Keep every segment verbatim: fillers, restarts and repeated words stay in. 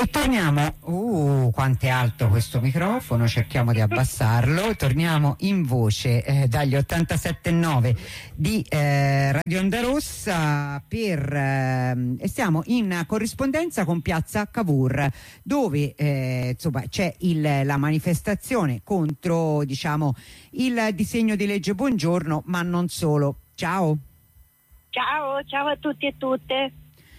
E torniamo, uh, quanto è alto questo microfono, cerchiamo di abbassarlo. Torniamo in voce eh, dagli ottantasette virgola nove di eh, Radio Onda Rossa per, eh, e siamo in corrispondenza con Piazza Cavour, dove eh, insomma c'è il, la manifestazione contro, diciamo, il disegno di legge Bongiorno, ma non solo. Ciao. Ciao, ciao a tutti e tutte.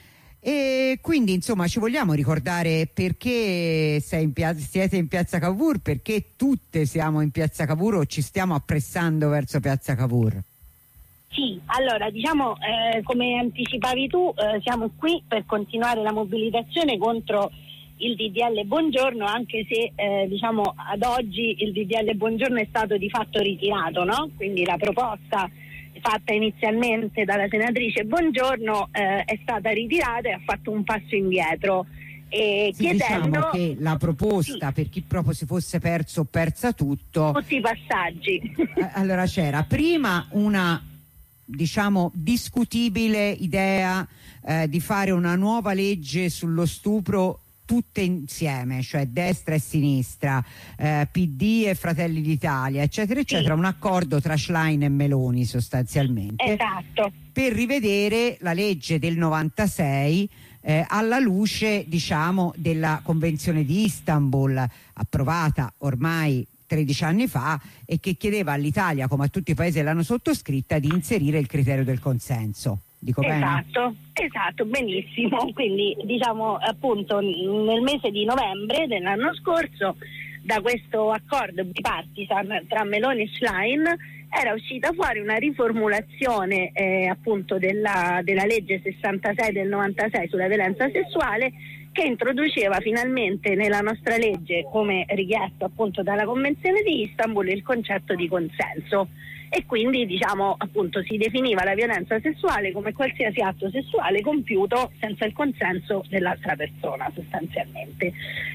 E quindi insomma ci vogliamo ricordare perché sei in piazza, siete in Piazza Cavour, perché tutte siamo in Piazza Cavour o ci stiamo appressando verso Piazza Cavour? Sì, allora diciamo eh, come anticipavi tu eh, siamo qui per continuare la mobilitazione contro il D D L Bongiorno, anche se eh, diciamo ad oggi il D D L Bongiorno è stato di fatto ritirato, no? Quindi la proposta fatta inizialmente dalla senatrice Bongiorno eh, è stata ritirata e ha fatto un passo indietro. E sì, chiedendo, diciamo che la proposta, sì, per chi proprio si fosse perso o persa tutto, tutti i passaggi. Allora c'era prima una, diciamo, discutibile idea eh, di fare una nuova legge sullo stupro tutte insieme, cioè destra e sinistra, eh, P D e Fratelli d'Italia, eccetera eccetera, sì, un accordo tra Schlein e Meloni sostanzialmente, esatto, per rivedere la legge del novantasei eh, alla luce, diciamo, della Convenzione di Istanbul, approvata ormai tredici anni fa, e che chiedeva all'Italia, come a tutti i paesi che l'hanno sottoscritta, di inserire il criterio del consenso. Dico esatto, bene? Esatto, benissimo. Quindi diciamo appunto nel mese di novembre dell'anno scorso, da questo accordo bipartisan tra Meloni e Schlein era uscita fuori una riformulazione eh, appunto della, della legge sessantasei del novantasei sulla violenza sessuale, che introduceva finalmente nella nostra legge, come richiesto appunto dalla Convenzione di Istanbul, il concetto di consenso. E quindi diciamo appunto si definiva la violenza sessuale come qualsiasi atto sessuale compiuto senza il consenso dell'altra persona, sostanzialmente.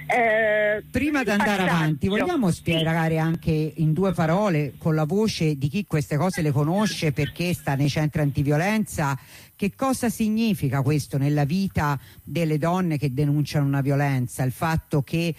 Eh, Prima di andare avanti, vogliamo spiegare, sì, anche in due parole, con la voce di chi queste cose le conosce perché sta nei centri antiviolenza, che cosa significa questo nella vita delle donne che denunciano una violenza, il fatto che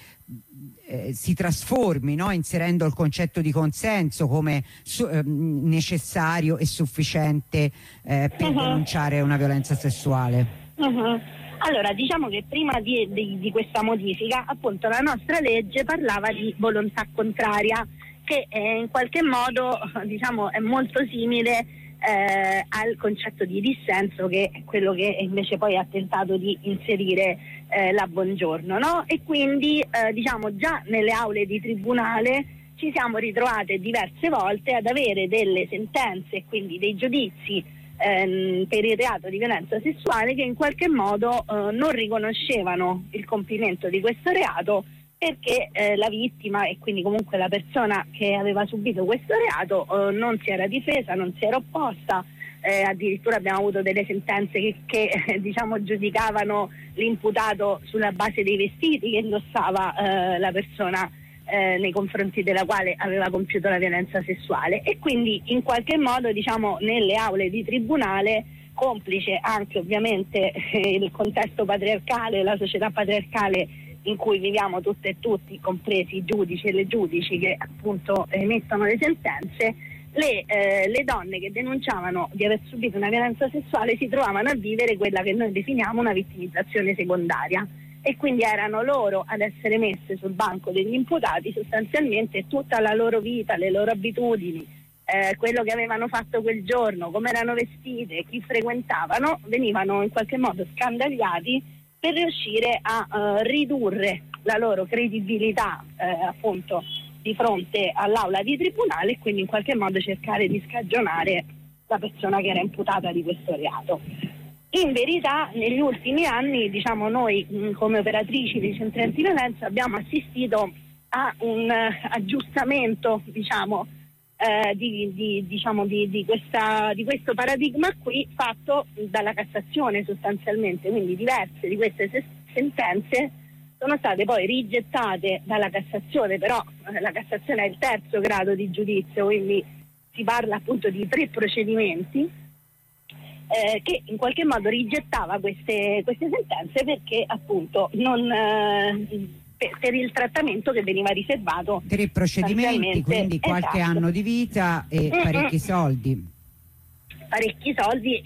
Eh, si trasformi, no? Inserendo il concetto di consenso come su, eh, necessario e sufficiente eh, per uh-huh. denunciare una violenza sessuale. Uh-huh. Allora, diciamo che prima di, di, di questa modifica, appunto, la nostra legge parlava di volontà contraria, che eh, in qualche modo, diciamo, è molto simile Eh, al concetto di dissenso, che è quello che invece poi ha tentato di inserire eh, la Bongiorno, no? E quindi eh, diciamo già nelle aule di tribunale ci siamo ritrovate diverse volte ad avere delle sentenze e quindi dei giudizi ehm, per il reato di violenza sessuale che in qualche modo eh, non riconoscevano il compimento di questo reato, perché eh, la vittima e quindi comunque la persona che aveva subito questo reato eh, non si era difesa, non si era opposta, eh, addirittura abbiamo avuto delle sentenze che, che eh, diciamo giudicavano l'imputato sulla base dei vestiti che indossava eh, la persona eh, nei confronti della quale aveva compiuto la violenza sessuale, e quindi in qualche modo diciamo nelle aule di tribunale, complice anche ovviamente eh, il contesto patriarcale, la società patriarcale in cui viviamo tutte e tutti, compresi i giudici e le giudici che appunto emettono le sentenze, le, eh, le donne che denunciavano di aver subito una violenza sessuale si trovavano a vivere quella che noi definiamo una vittimizzazione secondaria, e quindi erano loro ad essere messe sul banco degli imputati. Sostanzialmente tutta la loro vita, le loro abitudini, eh, quello che avevano fatto quel giorno, come erano vestite, chi frequentavano, venivano in qualche modo scandagliati per riuscire a uh, ridurre la loro credibilità eh, appunto di fronte all'aula di tribunale, e quindi in qualche modo cercare di scagionare la persona che era imputata di questo reato. In verità negli ultimi anni, diciamo, noi mh, come operatrici dei centri antiviolenza abbiamo assistito a un uh, aggiustamento, diciamo, Eh, di, di, diciamo di, di, questa, di questo paradigma qui, fatto dalla Cassazione sostanzialmente. Quindi diverse di queste se- sentenze sono state poi rigettate dalla Cassazione, però eh, la Cassazione è il terzo grado di giudizio, quindi si parla appunto di tre procedimenti, eh, che in qualche modo rigettava queste, queste sentenze perché appunto non... Eh, Per, per il trattamento che veniva riservato. Tre procedimenti, quindi qualche esatto. anno di vita e Mm-mm. parecchi soldi. Parecchi soldi